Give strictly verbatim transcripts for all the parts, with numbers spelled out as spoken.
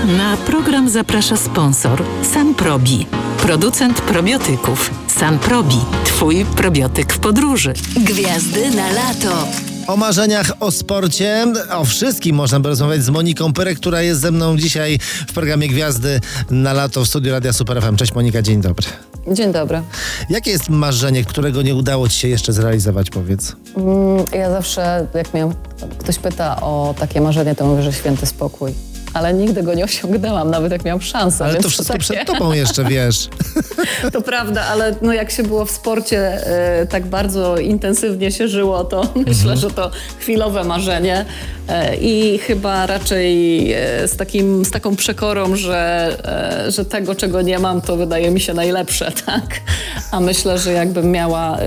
Na program zaprasza sponsor Sanprobi, producent probiotyków. Sanprobi, twój probiotyk w podróży. Gwiazdy na lato. O marzeniach, o sporcie, o wszystkim można by rozmawiać z Moniką Pyrek, która jest ze mną dzisiaj w programie Gwiazdy na lato w studiu Radia Super F M. Cześć Monika, dzień dobry. Dzień dobry. Jakie jest marzenie, którego nie udało ci się jeszcze zrealizować, powiedz? Mm, ja zawsze, jak mnie ktoś pyta o takie marzenie, to mówię, że święty spokój. Ale nigdy go nie osiągnęłam, nawet jak miałam szansę. Ale więc to wszystko takie... przed tobą jeszcze, wiesz. To prawda, ale no jak się było w sporcie, e, tak bardzo intensywnie się żyło, to mhm. myślę, że to chwilowe marzenie e, i chyba raczej e, z, takim, z taką przekorą, że, e, że tego, czego nie mam, to wydaje mi się najlepsze, tak? A myślę, że jakbym miała e,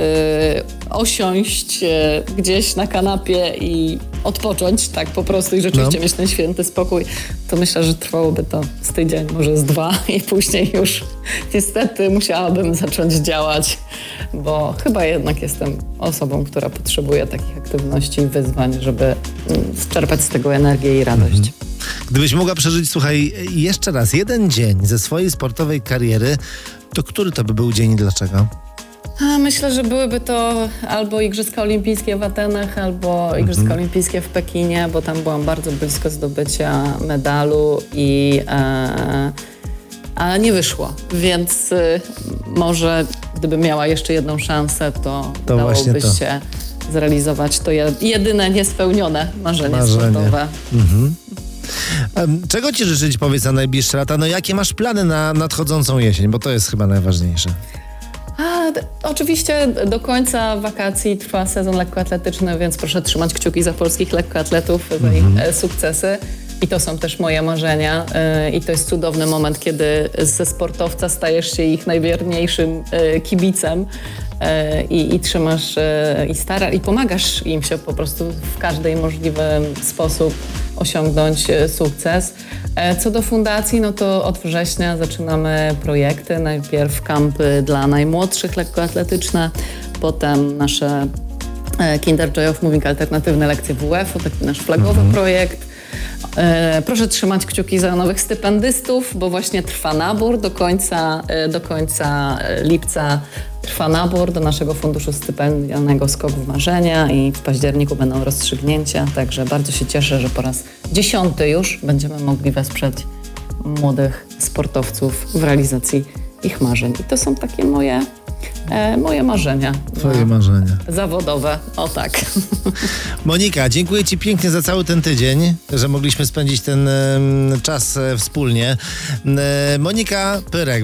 osiąść e, gdzieś na kanapie i odpocząć, tak po prostu i rzeczywiście no. mieć ten święty spokój, to myślę, że trwałoby to z tydzień, może z dwa i później już niestety musiałabym zacząć działać, bo chyba jednak jestem osobą, która potrzebuje takich aktywności i wyzwań, żeby czerpać z tego energię i radość. Mhm. Gdybyś mogła przeżyć, słuchaj, jeszcze raz jeden dzień ze swojej sportowej kariery, to który to by był dzień i dlaczego? A myślę, że byłyby to albo Igrzyska Olimpijskie w Atenach, albo Igrzyska mhm. Olimpijskie w Pekinie, bo tam byłam bardzo blisko zdobycia medalu i e, a nie wyszło, więc y, może gdybym miała jeszcze jedną szansę, to, to dałoby to. się zrealizować to jedyne niespełnione marzenie, marzenie. sportowe. Mhm. Czego ci życzyć, powiedz, na najbliższe lata? No jakie masz plany na nadchodzącą jesień, bo to jest chyba najważniejsze. A, oczywiście do końca wakacji trwa sezon lekkoatletyczny, więc proszę trzymać kciuki za polskich lekkoatletów, za ich mm-hmm. sukcesy. I to są też moje marzenia. Yy, I to jest cudowny moment, kiedy ze sportowca stajesz się ich najwierniejszym yy, kibicem yy, i, i trzymasz yy, i starasz i pomagasz im się po prostu w każdy możliwy sposób osiągnąć yy, sukces. Yy, co do fundacji, no to od września zaczynamy projekty. Najpierw kampy dla najmłodszych lekkoatletyczne, potem nasze yy, Kinder Joy of Moving alternatywne lekcje W W F-u, taki nasz flagowy mhm. projekt. E, proszę trzymać kciuki za nowych stypendystów, bo właśnie trwa nabór do końca, e, do końca lipca trwa nabór do naszego funduszu stypendialnego Skok w Marzenia i w październiku będą rozstrzygnięcia, także bardzo się cieszę, że po raz dziesiąty już będziemy mogli wesprzeć młodych sportowców w realizacji ich marzeń. I to są takie moje E, moje marzenia. Twoje marzenia. Zawodowe, o tak. Monika, dziękuję ci pięknie za cały ten tydzień, że mogliśmy spędzić ten e, czas e, wspólnie. E, Monika Pyrek.